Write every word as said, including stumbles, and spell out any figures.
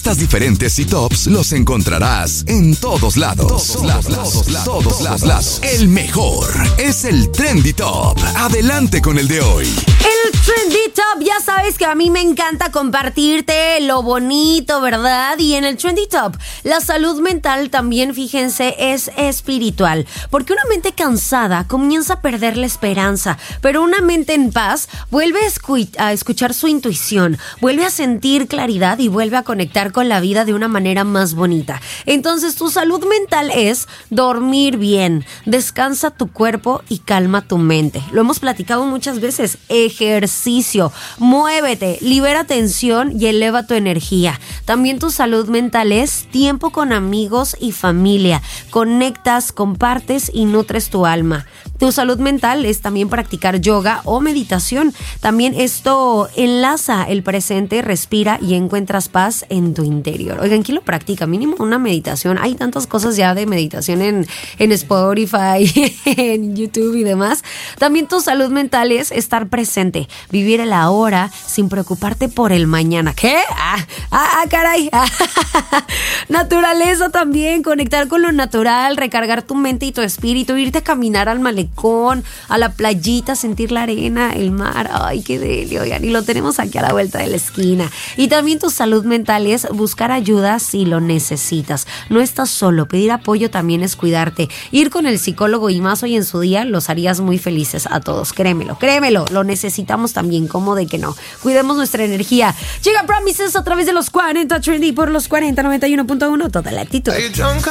artistas diferentes y tops los encontrarás en todos lados. Todos lados, todos, todos lados. El mejor es el Trendy Top. Adelante con el de hoy. El Trendy Top, ya sabes que a mí me encanta compartirte lo bonito, ¿verdad? Y en el Trendy Top, la salud mental también, fíjense, es espiritual. Porque una mente cansada comienza a perder la esperanza, pero una mente en paz vuelve a, escu- a escuchar su intuición, vuelve a sentir claridad y vuelve a conectar con la vida de una manera más bonita. Entonces, tu salud mental es dormir bien, descansa tu cuerpo y calma tu mente. Lo hemos platicado muchas veces. Ejercicio, muévete, libera tensión y eleva tu energía. También tu salud mental es tiempo con amigos y familia. Conectas, compartes y nutres tu alma. Tu salud mental es también practicar yoga o meditación. También esto enlaza el presente, respira y encuentras paz en tu interior. Oigan, ¿quién lo practica? Mínimo una meditación. Hay tantas cosas ya de meditación en, en Spotify, en YouTube y demás. También tu salud mental es estar presente, vivir el ahora sin preocuparte por el mañana. ¿Qué? Ah, ah, caray. Naturaleza también, conectar con lo natural, recargar tu mente y tu espíritu, irte a caminar al malecón, a la playita, sentir la arena, el mar. Ay, qué deli, oigan, y lo tenemos aquí a la vuelta de la esquina. Y también tu salud mental es buscar ayuda si lo necesitas. No estás solo, pedir apoyo también es cuidarte. Ir con el psicólogo y más hoy en su día los harías muy felices a todos. Créemelo, créemelo, lo necesitamos también, ¿cómo de que no? Cuidemos nuestra energía. Llega Promises a través de los cuarenta Trendy por los cuarenta noventa y uno punto uno, toda la actitud.